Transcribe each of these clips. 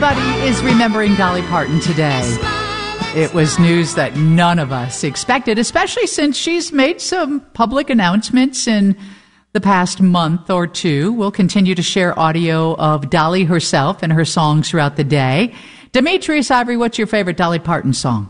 Everybody is remembering Dolly Parton today. It was news that none of us expected, especially since she's made some public announcements in the past month or two. We'll continue to share audio of Dolly herself and her songs throughout the day. Demetrius Ivory, what's your favorite Dolly Parton song?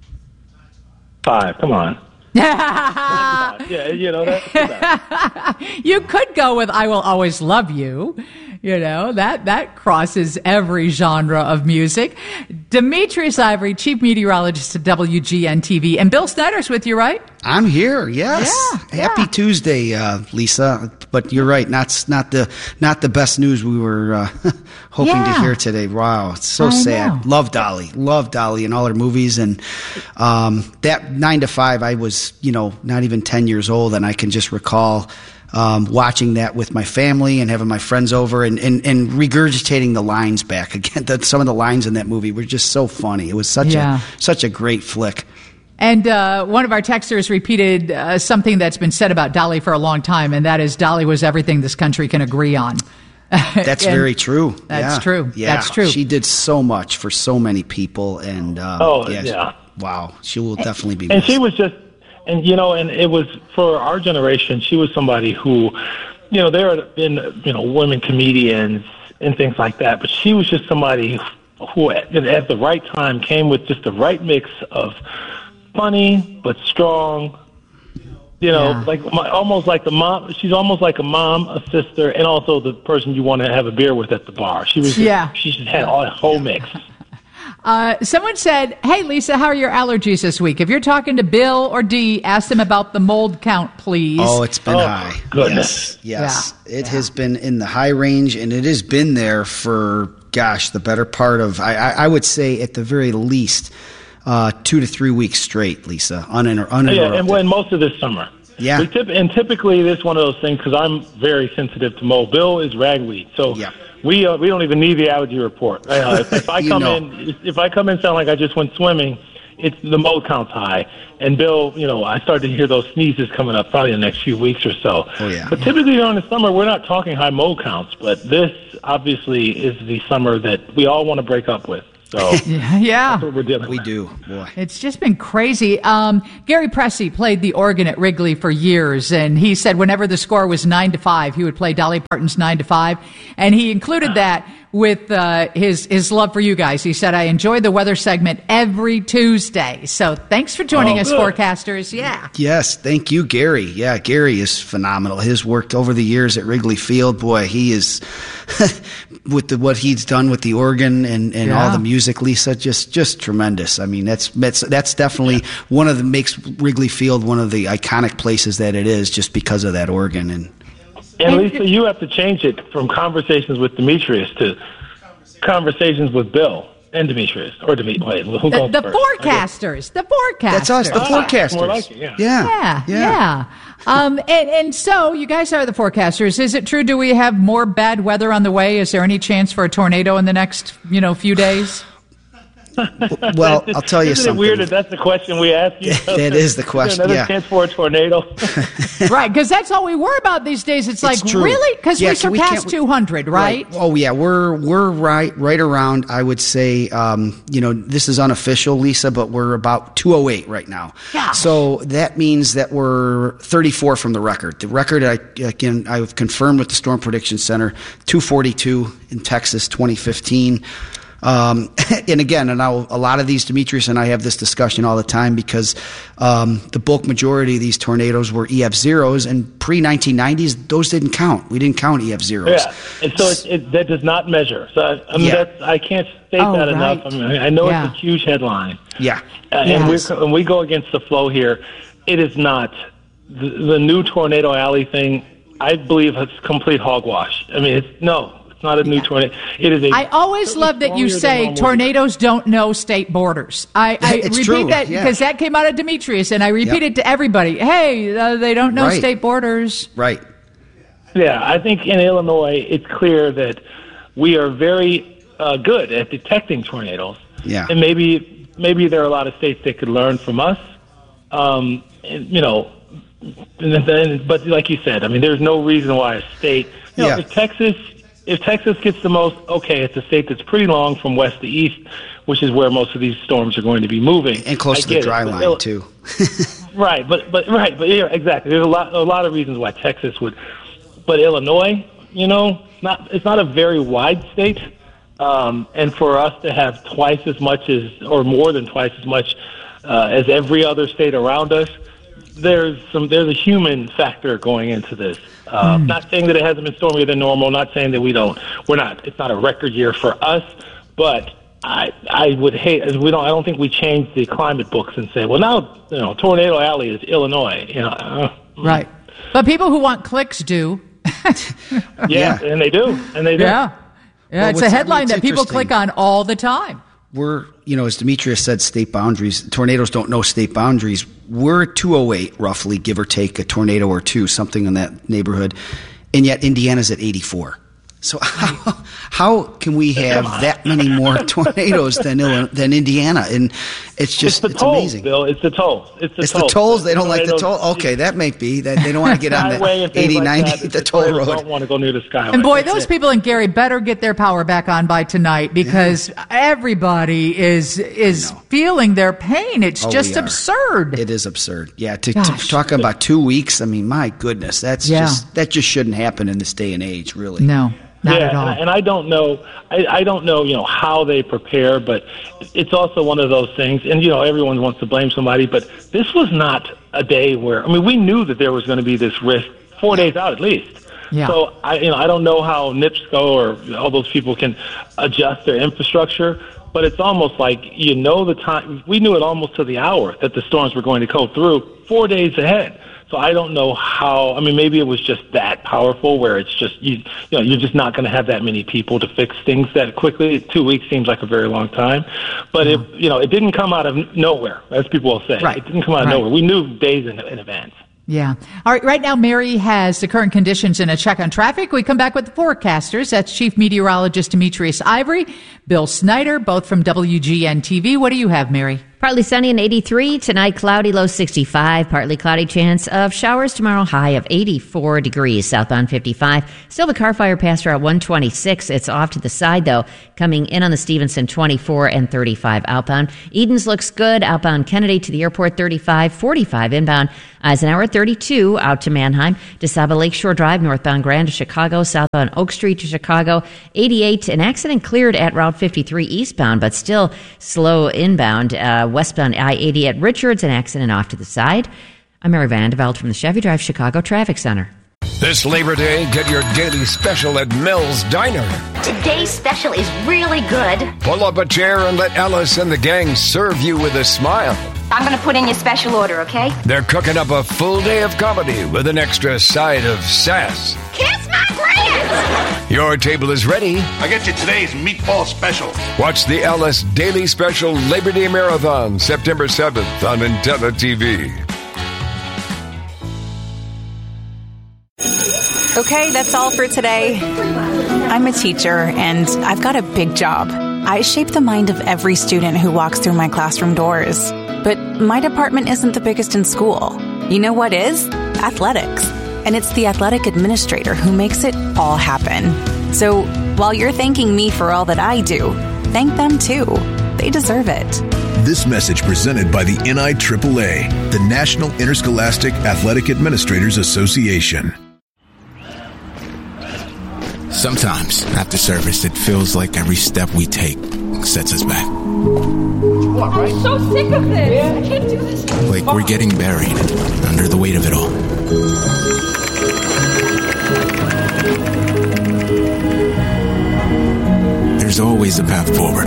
5, come on. Yeah, that's You could go with I Will Always Love You. You know, that crosses every genre of music. Demetrius Ivory, chief meteorologist at WGN-TV. And Bill Snyder's with you, right? I'm here, yes. Yeah. Happy Tuesday, Lisa. But you're right, not the best news we were hoping to hear today. Wow, it's so sad. Love Dolly in all her movies. And that 9 to 5, I was, not even 10 years old, and I can just recall watching that with my family and having my friends over and regurgitating the lines back again. Some of the lines in that movie were just so funny. It was such a great flick. And one of our texters repeated something that's been said about Dolly for a long time, and that is Dolly was everything this country can agree on. That's very true. That's true. Yeah. That's true. She did so much for so many people, and wow, she will definitely be. And missed. she was just. And, and it was, for our generation, she was somebody who, there had been, women comedians and things like that, but she was just somebody who at the right time came with just the right mix of funny but strong, almost like the mom. She's almost like a mom, a sister, and also the person you want to have a beer with at the bar. She was, she just had a whole mix. Someone said, hey, Lisa, how are your allergies this week? If you're talking to Bill or Dee, ask them about the mold count, please. Oh, it's been high. Goodness. Yes. Yeah. It has been in the high range, and it has been there for, the better part of, I would say at the very least, 2 to 3 weeks straight, Lisa, uninterrupted. Yeah, and most of this summer. Yeah. And typically this is one of those things, because I'm very sensitive to mold. Bill is ragweed, so... Yeah. We don't even need the allergy report. If I come in sound like I just went swimming, it's the mold count's high. And Bill, I started to hear those sneezes coming up probably in the next few weeks or so. Oh yeah. But typically during the summer, we're not talking high mold counts. But this obviously is the summer that we all want to break up with. So that's what we're dealing with. We do, boy. It's just been crazy. Gary Pressey played the organ at Wrigley for years, and he said whenever the score was 9 to 5, he would play Dolly Parton's 9 to 5, and he included that with his love for you guys. He said, I enjoy the weather segment every Tuesday. So thanks for joining us, forecasters. Yeah. Yes, thank you, Gary. Yeah, Gary is phenomenal. His work over the years at Wrigley Field, boy, he is with what he's done with the organ and all the music, Lisa, just tremendous. I mean, that's definitely one of the makes Wrigley Field one of the iconic places that it is, just because of that organ. And Lisa, you have to change it from conversations with Demetrius to conversations with Bill and Demetrius, or Demetrius. The forecasters. The forecasters. That's us, the forecasters. More like it, yeah. And so you guys are the forecasters. Is it true? Do we have more bad weather on the way? Is there any chance for a tornado in the next, few days? Well, I'll tell you something. Isn't it weird that that's the question we ask you? That is the question. Another chance for a tornado. Right, because that's all we worry about these days. It's like, really? Because we surpassed 200, right? Oh yeah, we're right around. I would say, this is unofficial, Lisa, but we're about 208 right now. Gosh. So that means that we're 34 from the record. The record, I've confirmed with the Storm Prediction Center, 242 in Texas, 2015. And again, a lot of these, Demetrius and I have this discussion all the time, because the bulk majority of these tornadoes were EF0s, and pre-1990s, those didn't count. We didn't count EF0s. Yeah, and so that does not measure. So I can't state that enough. I mean, I know it's a huge headline. Yeah. And we go against the flow here. It is not. The new Tornado Alley thing, I believe, it's complete hogwash. I mean, it's not a new tornado. It is I always love that you say tornadoes don't know state borders. I repeat that because that came out of Demetrius, and I repeat it to everybody. Hey, they don't know state borders. Right. Yeah, I think in Illinois it's clear that we are very good at detecting tornadoes. Yeah. And maybe there are a lot of states that could learn from us. But like you said, I mean, there's no reason why a state, if Texas If Texas gets the most, okay, it's a state that's pretty long from west to east, which is where most of these storms are going to be moving. And close to the dry line, too. Right, but yeah, exactly. There's a lot of reasons why Texas would. But Illinois, it's not a very wide state. And for us to have twice as much or more than twice as much as every other state around us, there's a human factor going into this. Not saying that it hasn't been stormier than normal. Not saying that it's not a record year for us. But I would hate I don't think we change the climate books and say, well, now Tornado Alley is Illinois. Right. But people who want clicks do. Yeah, and they do. Yeah. Yeah, it's a headline that people click on all the time. We're, as Demetrius said, state boundaries. Tornadoes don't know state boundaries. We're 208, roughly, give or take, a tornado or two, something in that neighborhood. And yet Indiana's at 84. So how can we have that many more tornadoes than Indiana? And it's just it's tolls, amazing. Bill. It's the tolls. It's the tolls. They don't like the toll. Okay, that may be that they don't want to get on the 80, 90, the toll road. Don't want to go near the Skyway. And boy, those people in Gary better get their power back on by tonight, because everybody is feeling their pain. It's just absurd. It is absurd. Yeah, to talk about 2 weeks. I mean, my goodness, that just shouldn't happen in this day and age. Really, no. Not at all. And I don't know. I don't know. How they prepare, but it's also one of those things. And everyone wants to blame somebody, but this was not a day where. I mean, we knew that there was going to be this risk 4 days out at least. Yeah. So I don't know how NIPSCO or all those people can adjust their infrastructure, but it's almost like the time. We knew it almost to the hour that the storms were going to go through 4 days ahead. So I don't know how. I mean, maybe it was just that powerful, where it's just you're just not going to have that many people to fix things that quickly. 2 weeks seems like a very long time, but it didn't come out of nowhere, as people will say. Right. It didn't come out of nowhere. We knew days in advance. Yeah. All right. Right now, Mary has the current conditions and a check on traffic. We come back with the forecasters. That's Chief Meteorologist Demetrius Ivory, Bill Snyder, both from WGN-TV. What do you have, Mary? Partly sunny and 83. Tonight, cloudy, low 65. Partly cloudy, chance of showers tomorrow, high of 84 degrees. Southbound 55. Still the car fire past Route 126. It's off to the side, though. Coming in on the Stevenson, 24 and 35 outbound. Edens looks good. Outbound Kennedy to the airport, 35. 45 inbound. Eisenhower, 32. Out to Manheim. DeSaba Lakeshore Drive, northbound Grand to Chicago. Southbound Oak Street to Chicago. 88. An accident cleared at Route 53 eastbound, but still slow inbound. Westbound I-80 at Richards, an accident off to the side. I'm Mary Vandeveld from the Chevy Drive Chicago Traffic Center. This Labor Day, get your daily special at Mel's Diner. Today's special is really good. Pull up a chair and let Ellis and the gang serve you with a smile. I'm going to put in your special order, okay? They're cooking up a full day of comedy with an extra side of sass. Kiss my grits! Your table is ready. I get you today's meatball special. Watch the Ellis Daily Special Labor Day Marathon, September 7th on Antenna TV. Okay, that's all for today. I'm a teacher, and I've got a big job. I shape the mind of every student who walks through my classroom doors. But my department isn't the biggest in school. You know what is? Athletics. And it's the athletic administrator who makes it all happen. So while you're thanking me for all that I do, thank them too. They deserve it. This message presented by the NIAAA, the National Interscholastic Athletic Administrators Association. Sometimes, after service, it feels like every step we take sets us back. I'm so sick of this. I can't do this. Like we're getting buried under the weight of it all. There's always a path forward.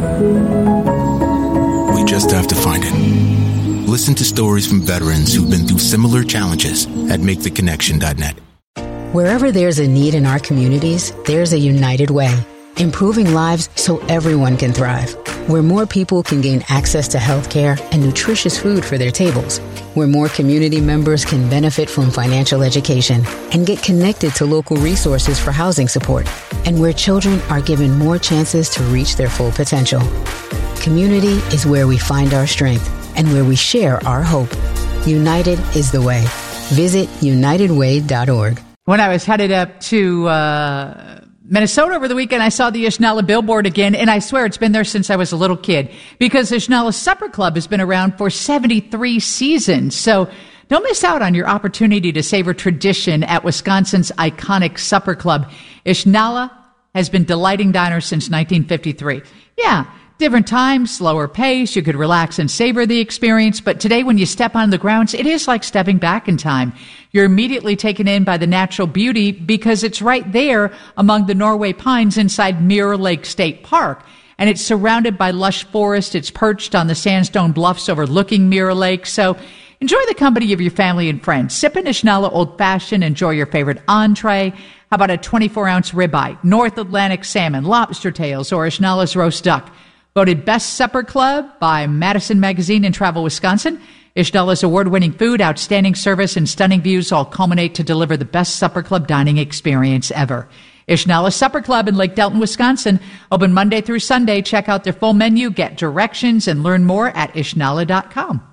We just have to find it. Listen to stories from veterans who've been through similar challenges at MakeTheConnection.net. Wherever there's a need in our communities, there's a United Way, improving lives so everyone can thrive. Where more people can gain access to health care and nutritious food for their tables. Where more community members can benefit from financial education and get connected to local resources for housing support. And where children are given more chances to reach their full potential. Community is where we find our strength and where we share our hope. United is the way. Visit UnitedWay.org. When I was headed up to Minnesota over the weekend, I saw the Ishnala billboard again, and I swear it's been there since I was a little kid, because Ishnala Supper Club has been around for 73 seasons. So don't miss out on your opportunity to savor tradition at Wisconsin's iconic supper club. Ishnala has been delighting diners since 1953. Yeah, different times, slower pace. You could relax and savor the experience. But today, when you step on the grounds, it is like stepping back in time. You're immediately taken in by the natural beauty because it's right there among the Norway pines inside Mirror Lake State Park. And it's surrounded by lush forest. It's perched on the sandstone bluffs overlooking Mirror Lake. So enjoy the company of your family and friends. Sip an Ishnala Old Fashioned. Enjoy your favorite entree. How about a 24-ounce ribeye, North Atlantic salmon, lobster tails, or Ishnala's roast duck? Voted Best Supper Club by Madison Magazine and Travel Wisconsin. Ishnala's award-winning food, outstanding service, and stunning views all culminate to deliver the best supper club dining experience ever. Ishnala Supper Club in Lake Delton, Wisconsin. Open Monday through Sunday. Check out their full menu, get directions, and learn more at ishnala.com.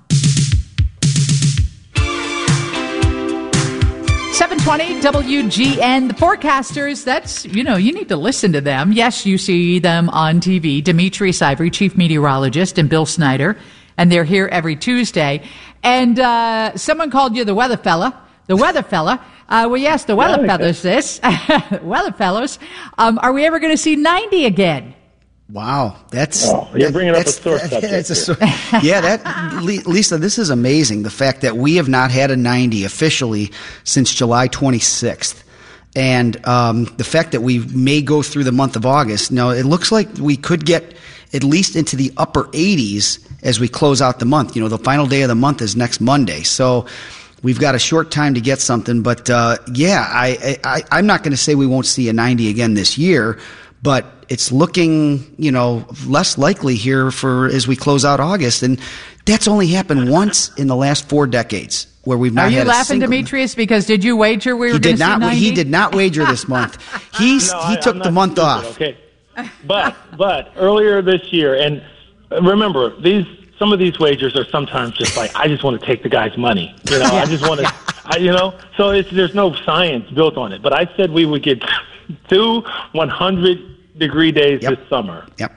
720 WGN. The forecasters, that's, you need to listen to them. Yes, you see them on TV. Demetrius Ivory, chief meteorologist, and Bill Snyder. And they're here every Tuesday. And someone called you the weather fella. The weather fella. Well, yes, the weather fellows this. Weather fellows. Are we ever going to see 90 again? Wow, you're bringing up a sore subject. Lisa, this is amazing. The fact that we have not had a 90 officially since July 26th. And the fact that we may go through the month of August. Now, it looks like we could get at least into the upper 80s as we close out the month. The final day of the month is next Monday. So we've got a short time to get something. But, I'm not going to say we won't see a 90 again this year. But it's looking, less likely here as we close out August. And that's only happened once in the last 4 decades where we've not had a single. Are you laughing, Demetrius? Because did you wager we were going to see 90? He did not wager this month. He took the month off. Okay. But earlier this year, and remember, some of these wagers are sometimes just like, I just want to take the guy's money. I just want to, so there's no science built on it. But I said we would get 2 100-degree days this summer. Yep.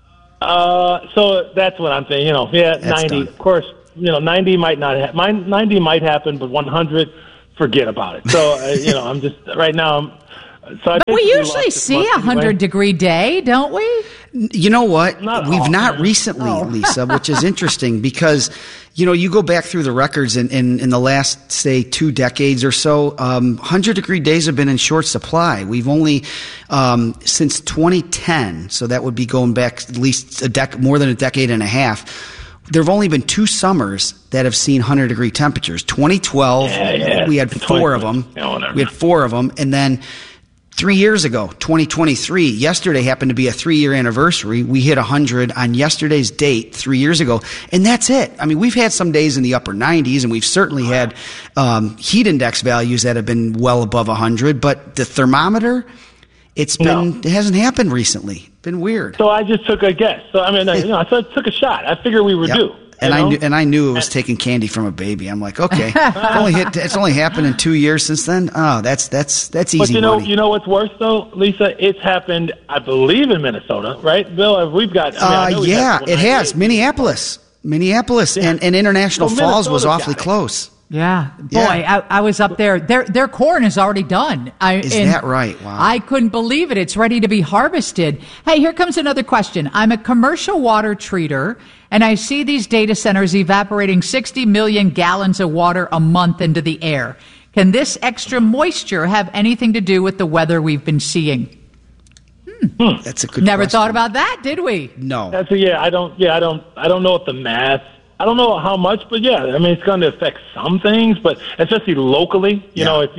So that's what I'm saying. 90. Done. Of course, 90 might not. 90 might happen, but 100, forget about it. So I'm just right now. But we usually see a 100-degree day, don't we? You know what? We've not recently, Lisa, which is interesting because, you go back through the records in the last, say, 2 decades or so, 100-degree days have been in short supply. We've only, since 2010, so that would be going back at least more than a decade and a half, there have only been 2 summers that have seen 100-degree temperatures. 2012, we had 4 of them. We had 4 of them, and then 3 years ago, 2023, yesterday happened to be a 3-year anniversary. We hit 100 on yesterday's date 3 years ago, and that's it. I mean, we've had some days in the upper 90s, and we've certainly had heat index values that have been well above 100, but the thermometer, it hasn't happened recently. Been weird. So I just took a guess. So I took a shot. I figured we were due. And I knew it was taking candy from a baby. I'm like, okay, it's only happened in 2 years since then. Oh, that's easy. But you know what's worse though, Lisa? It's happened, I believe, in Minnesota, right, Bill? We've got. It has. Minneapolis, and International Falls was awfully close. Yeah, boy, I was up there. Their corn is already done. Is that right? Wow. I couldn't believe it. It's ready to be harvested. Hey, here comes another question. I'm a commercial water treater, and I see these data centers evaporating 60 million gallons of water a month into the air. Can this extra moisture have anything to do with the weather we've been seeing? That's a good Never question. thought about that, did we? No. I don't know if the math. I don't know how much, but it's going to affect some things, but especially locally, if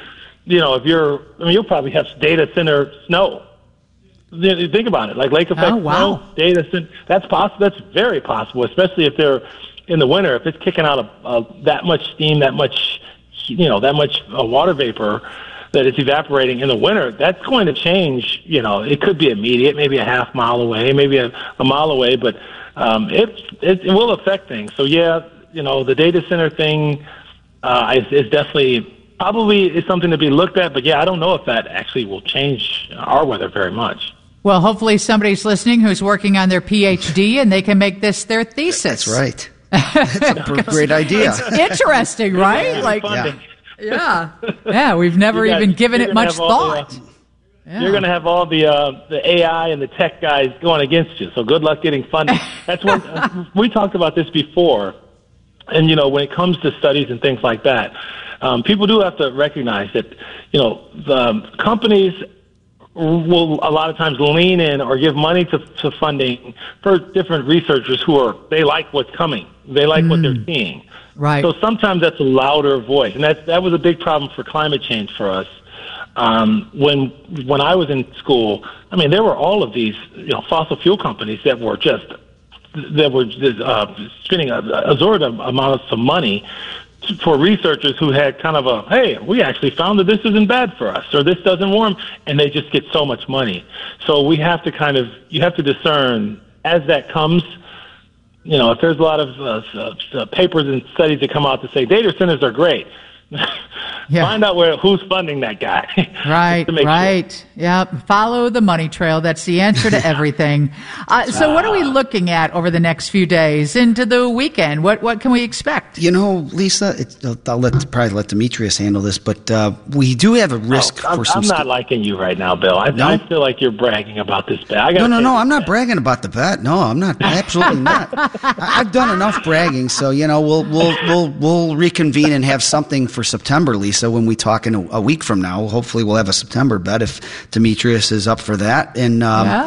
you'll probably have data center snow. Think about it, like lake effect snow, data center. That's possible. That's very possible, especially if they're in the winter. If it's kicking out that much steam, that much water vapor that it's evaporating in the winter, that's going to change. It could be immediate, maybe a half mile away, maybe a mile away, but it will affect things. So the data center thing is definitely probably is something to be looked at. But yeah, I don't know if that actually will change our weather very much. Well, hopefully somebody's listening who's working on their PhD and they can make this their thesis. That's right. That's a great idea. It's interesting, right? Yeah. We've never even given it much thought. You're going to have all the AI and the tech guys going against you. So good luck getting funding. That's what we talked about this before. And when it comes to studies and things like that, people do have to recognize that the companies will a lot of times lean in or give money to funding for different researchers they like what's coming. They like what they're seeing. Right. So sometimes that's a louder voice. And that was a big problem for climate change for us. When I was in school, I mean, there were all of these, fossil fuel companies that were spending exorbitant amounts of money for researchers who had kind of hey, we actually found that this isn't bad for us, or this doesn't warm, and they just get so much money. So we have to you have to discern as that comes. If there's a lot of papers and studies that come out to say data centers are great, find out who's funding that guy. Right. Sure. Yep. Follow the money trail. That's the answer to everything. So what are we looking at over the next few days into the weekend? What can we expect? Lisa, I'll probably let Demetrius handle this, but we do have a risk for some. I'm not liking you right now, Bill. I feel like you're bragging about this bet. No. I'm not bragging about the bet. No, I'm not. Absolutely not. I've done enough bragging, so we'll reconvene and have something for September, Lisa, when we talk in a week from now. Hopefully we'll have a September bet if Demetrius is up for that. And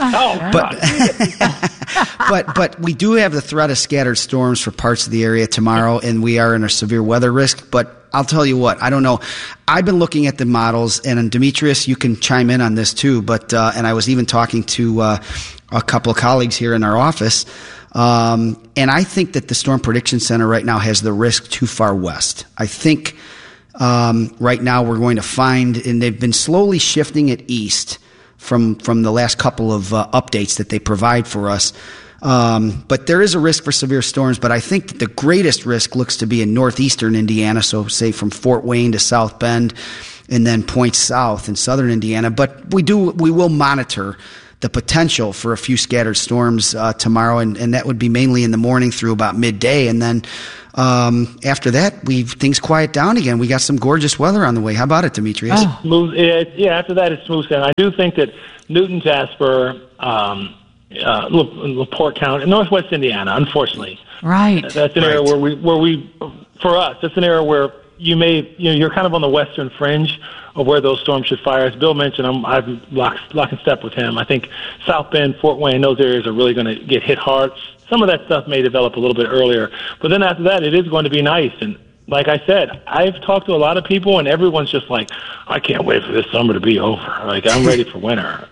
but we do have the threat of scattered storms for parts of the area tomorrow, and we are in a severe weather risk. But I'll tell you what, I don't know. I've been looking at the models, and Demetrius, you can chime in on this too. But and I was even talking to a couple of colleagues here in our office. And I think that the Storm Prediction Center right now has the risk too far west. I think right now we're going to find, and they've been slowly shifting it east from the last couple of updates that they provide for us. But there is a risk for severe storms, but I think that the greatest risk looks to be in northeastern Indiana, so say from Fort Wayne to South Bend and then points south in southern Indiana. But we will monitor the potential for a few scattered storms tomorrow, and that would be mainly in the morning through about midday. And then after that, things quiet down again. We got some gorgeous weather on the way. How about it, Demetrius? After that, it's smooth sailing. I do think that Newton, Jasper, LaPorte County, Northwest Indiana, unfortunately. Right. That's an area for us, that's an area where you're kind of on the western fringe of where those storms should fire. As Bill mentioned, I'm lock and step with him. I think South Bend, Fort Wayne, those areas are really going to get hit hard. Some of that stuff may develop a little bit earlier. But then after that, it is going to be nice. And like I said, I've talked to a lot of people, and everyone's just like, I can't wait for this summer to be over. Like, I'm ready for winter.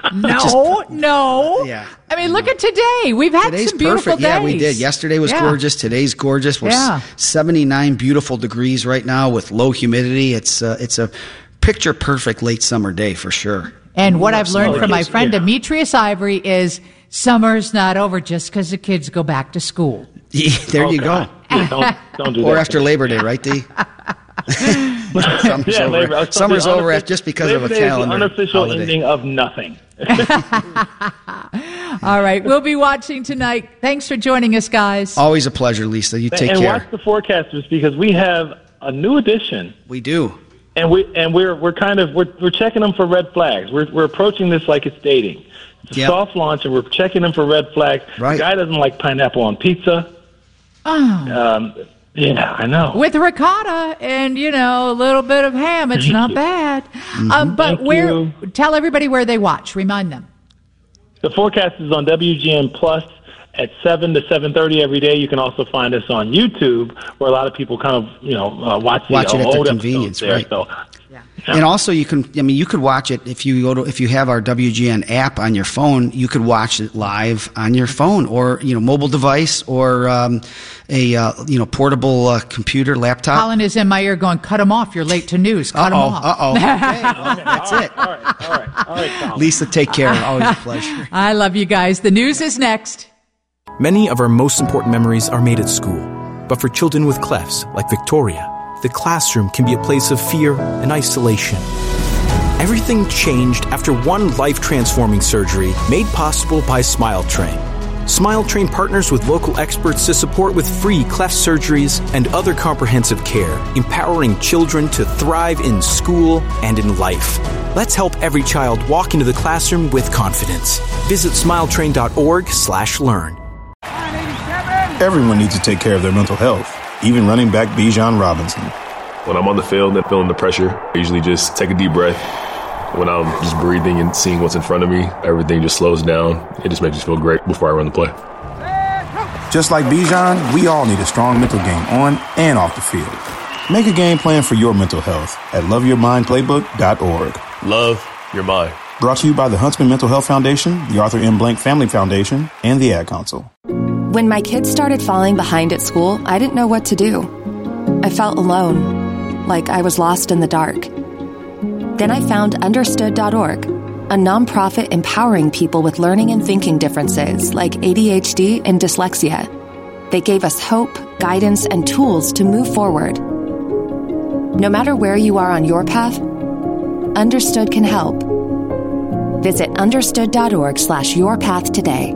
No. Yeah. I mean, look at today. We've had some beautiful days. Yeah, we did. Yesterday was gorgeous. Today's gorgeous. We're 79 beautiful degrees right now with low humidity. It's a picture-perfect late summer day for sure. And what I've learned from my friend Demetrius Ivory is summer's not over just because the kids go back to school. Yeah, there you go. Yeah, don't do that. Or after Labor Day, right, Dee? Summer's over. Summer's over just because of a calendar. Labor Day is the unofficial ending of nothing. All right. We'll be watching tonight. Thanks for joining us, guys. Always a pleasure, Lisa. You take care. And watch the forecasters because we have a new addition. We do. And we're checking them for red flags. We're approaching this like it's dating. It's a soft launch, and we're checking them for red flags. Right. The guy doesn't like pineapple on pizza. Oh. Yeah, I know. With ricotta and, a little bit of ham, it's not bad. But tell everybody where they watch. Remind them. The forecast is on WGN Plus at 7 to 7:30 every day. You can also find us on YouTube, where a lot of people kind of, watch it at old their convenience, there. right? So, and also you could watch it if you have our WGN app on your phone. You could watch it live on your phone or mobile device or a portable computer, laptop. Colin is in my ear going, "Cut him off! You're late to news. Cut him off." Okay, well, that's it. All right. Lisa, take care. Always a pleasure. I love you guys. The news is next. Many of our most important memories are made at school, but for children with clefs like Victoria, the classroom can be a place of fear and isolation. Everything changed after one life-transforming surgery made possible by SmileTrain. SmileTrain partners with local experts to support with free cleft surgeries and other comprehensive care, empowering children to thrive in school and in life. Let's help every child walk into the classroom with confidence. Visit smiletrain.org/learn. Everyone needs to take care of their mental health, even running back Bijan Robinson. When I'm on the field and feeling the pressure, I usually just take a deep breath. When I'm just breathing and seeing what's in front of me, everything just slows down. It just makes me feel great before I run the play. Just like Bijan, we all need a strong mental game on and off the field. Make a game plan for your mental health at loveyourmindplaybook.org. Love your mind. Brought to you by the Huntsman Mental Health Foundation, the Arthur M. Blank Family Foundation, and the Ad Council. When my kids started falling behind at school, I didn't know what to do. I felt alone, like I was lost in the dark. Then I found Understood.org, a nonprofit empowering people with learning and thinking differences like ADHD and dyslexia. They gave us hope, guidance, and tools to move forward. No matter where you are on your path, Understood can help. Visit understood.org/yourpath today.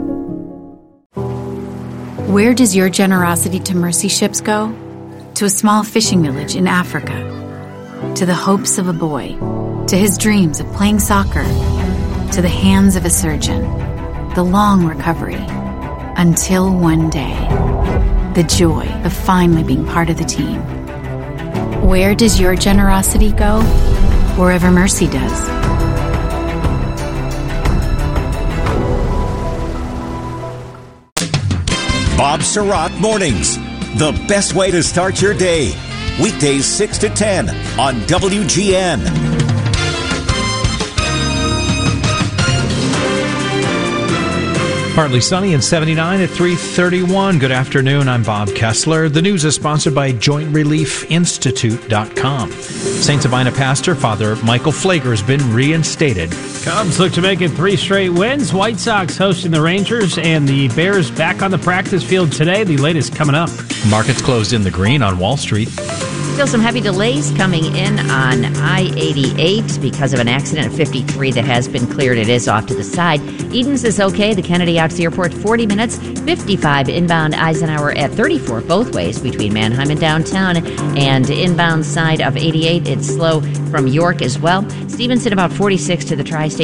Where does your generosity to mercy ships go? To a small fishing village in Africa. To the hopes of a boy. To his dreams of playing soccer. To the hands of a surgeon. The long recovery. Until one day. The joy of finally being part of the team. Where does your generosity go? Wherever mercy does. Bob Surratt Mornings. The best way to start your day. Weekdays 6 to 10 on WGN. Partly sunny and 79 at 3:31. Good afternoon. I'm Bob Kessler. The news is sponsored by JointReliefInstitute.com. St. Sabina pastor Father Michael Flager has been reinstated. Cubs look to make it 3 straight wins. White Sox hosting the Rangers, and the Bears back on the practice field today. The latest coming up. Markets closed in the green on Wall Street. Still some heavy delays coming in on I-88 because of an accident at 53 that has been cleared. It is off to the side. Edens is okay. The Kennedy out to the airport, 40 minutes. 55 inbound Eisenhower at 34 both ways between Mannheim and downtown. And inbound side of 88, it's slow from York as well. Stevenson about 46 to the tri-state.